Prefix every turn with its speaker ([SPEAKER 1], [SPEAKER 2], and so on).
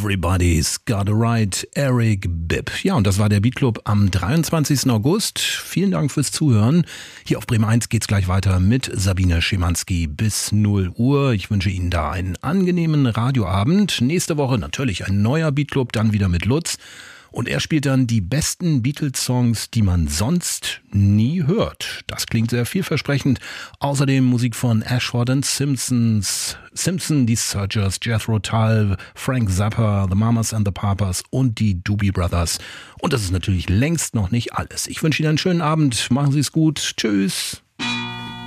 [SPEAKER 1] Everybody's Got a Right, Eric Bibb. Ja, und das war der Beatclub am 23. August. Vielen Dank fürs Zuhören. Hier auf Bremen 1 geht's gleich weiter mit Sabine Schimanski bis 0 Uhr. Ich wünsche Ihnen da einen angenehmen Radioabend. Nächste Woche natürlich ein neuer Beatclub, dann wieder mit Lutz. Und er spielt dann die besten Beatles-Songs, die man sonst nie hört. Das klingt sehr vielversprechend. Außerdem Musik von Ashford and Simpson, die Searchers, Jethro Tull, Frank Zappa, The Mamas and the Papas und die Doobie Brothers. Und das ist natürlich längst noch nicht alles. Ich wünsche Ihnen einen schönen Abend. Machen Sie es gut. Tschüss.